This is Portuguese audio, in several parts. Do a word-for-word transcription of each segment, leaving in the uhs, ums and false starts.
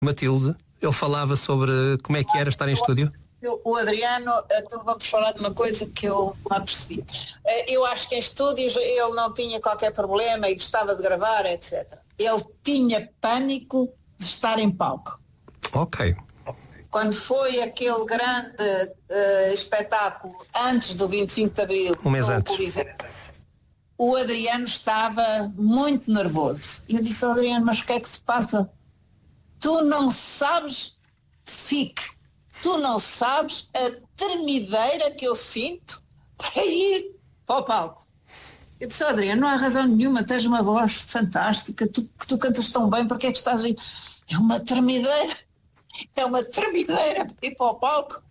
Matilde, ele falava sobre como é que era estar em estúdio? O Adriano, então vamos falar de uma coisa que eu não apercebi. Eu acho que em estúdios ele não tinha qualquer problema e gostava de gravar, etcétera. Ele tinha pânico de estar em palco. Ok. Quando foi aquele grande uh, espetáculo antes do vinte e cinco de Abril, um mês antes, Coliseu, o Adriano estava muito nervoso. E eu disse ao Adriano, mas o que é que se passa? Tu não sabes, fique, tu não sabes a tremideira que eu sinto para ir para o palco. Eu disse, Adriano, não há razão nenhuma, tens uma voz fantástica, tu, que tu cantas tão bem, porque é que estás aí? É uma tremideira, é uma tremideira para ir para o palco.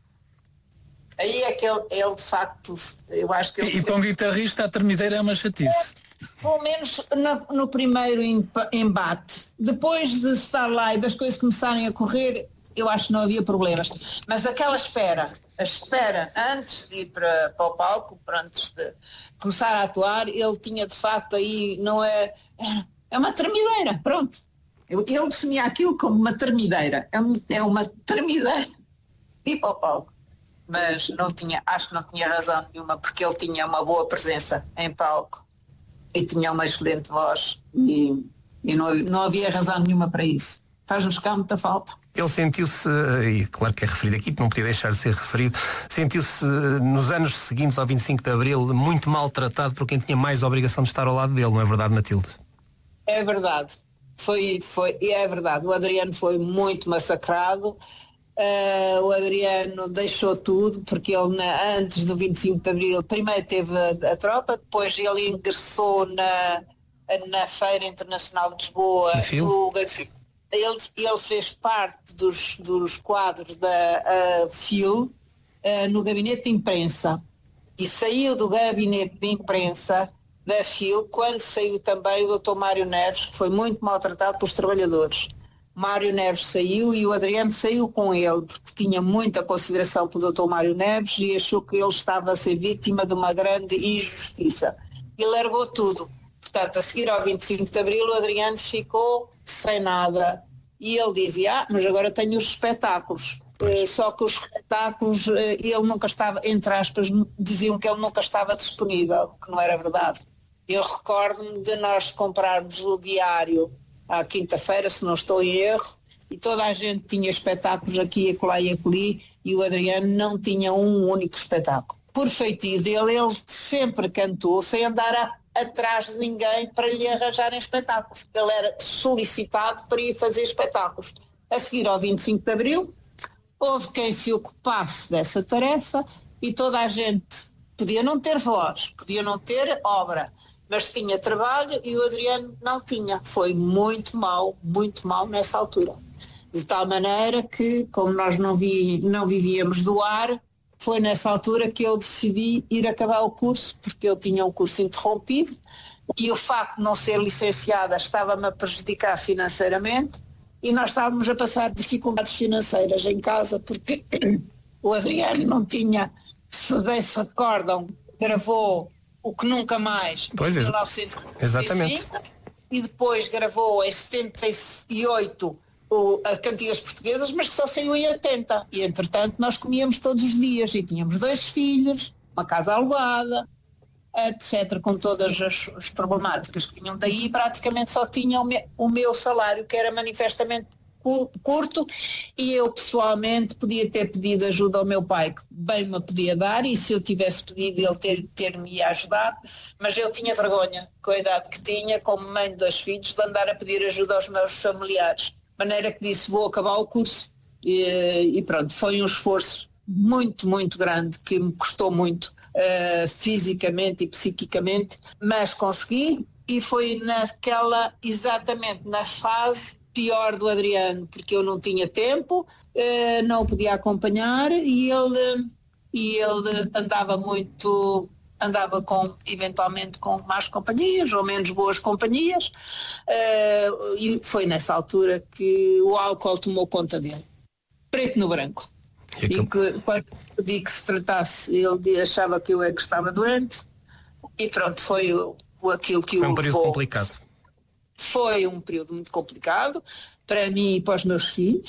Aí é que ele, ele de facto, eu acho que ele... E para um guitarrista a tremideira é uma chatice. Pelo menos no, no primeiro embate. Depois de estar lá e das coisas começarem a correr, eu acho que não havia problemas. Mas aquela espera, a espera antes de ir para, para o palco, para antes de começar a atuar, ele tinha de facto aí, não é... É uma tremideira, pronto. Ele definia aquilo como uma tremideira. É, um, é uma tremideira ir para o palco. Mas não tinha, acho que não tinha razão nenhuma, porque ele tinha uma boa presença em palco e tinha uma excelente voz e, e não, não havia razão nenhuma para isso. Faz-nos cá muita falta. Ele sentiu-se, e claro que é referido aqui, não podia deixar de ser referido, sentiu-se nos anos seguintes ao vinte e cinco de Abril muito maltratado por quem tinha mais a obrigação de estar ao lado dele, não é verdade, Matilde? É verdade, foi, foi, é verdade, o Adriano foi muito massacrado. Uh, o Adriano deixou tudo, porque ele na, antes do vinte e cinco de Abril primeiro teve a, a tropa, depois ele ingressou na, na Feira Internacional de Lisboa no Garfio. Ele, ele fez parte dos, dos quadros da uh, F I L uh, no gabinete de imprensa e saiu do gabinete de imprensa da F I L quando saiu também o doutor Mário Neves, que foi muito maltratado pelos trabalhadores. Mário Neves saiu e o Adriano saiu com ele, porque tinha muita consideração pelo doutor Mário Neves e achou que ele estava a ser vítima de uma grande injustiça. E largou tudo. Portanto, a seguir ao vinte e cinco de Abril, o Adriano ficou sem nada. E ele dizia, ah, mas agora tenho os espetáculos. Uh, só que os espetáculos, uh, ele nunca estava, entre aspas, diziam que ele nunca estava disponível, que não era verdade. Eu recordo-me de nós comprarmos o diário à quinta-feira, se não estou em erro, e toda a gente tinha espetáculos aqui, acolá e acolhi, e o Adriano não tinha um único espetáculo. Por feitiço dele, ele sempre cantou sem andar a, atrás de ninguém para lhe arranjarem espetáculos. Ele era solicitado para ir fazer espetáculos. A seguir ao vinte e cinco de Abril, houve quem se ocupasse dessa tarefa e toda a gente podia não ter voz, podia não ter obra, mas tinha trabalho e o Adriano não tinha. Foi muito mau, muito mau nessa altura. De tal maneira que, como nós não, vi, não vivíamos do ar, foi nessa altura que eu decidi ir acabar o curso, porque eu tinha um curso interrompido e o facto de não ser licenciada estava-me a prejudicar financeiramente e nós estávamos a passar dificuldades financeiras em casa, porque o Adriano não tinha, se bem se recordam, gravou O Que Nunca Mais, pois em mil novecentos e setenta e cinco, exatamente. E depois gravou em setenta e oito o, a Cantigas Portuguesas, mas que só saiu em oitenta. E entretanto nós comíamos todos os dias e tínhamos dois filhos, uma casa alugada, etcétera, com todas as, as problemáticas que vinham daí, praticamente só tinha o, me, o meu salário, que era manifestamente curto, e eu pessoalmente podia ter pedido ajuda ao meu pai, que bem me podia dar, e se eu tivesse pedido ele ter, ter me ajudado, mas eu tinha vergonha, com a idade que tinha, como mãe de dois filhos, de andar a pedir ajuda aos meus familiares, de maneira que disse, vou acabar o curso, e, e pronto, foi um esforço muito, muito grande, que me custou muito, uh, fisicamente e psiquicamente, mas consegui, e foi naquela, exatamente na fase pior do Adriano, porque eu não tinha tempo, eh, não o podia acompanhar e ele, e ele andava muito, andava com, eventualmente com más companhias ou menos boas companhias, eh, e foi nessa altura que o álcool tomou conta dele, preto no branco. E, e que quando pedi que se tratasse, ele achava que eu é que estava doente e pronto, foi o, o aquilo que foi o um período levou. complicado. Foi um período muito complicado para mim e para os meus filhos.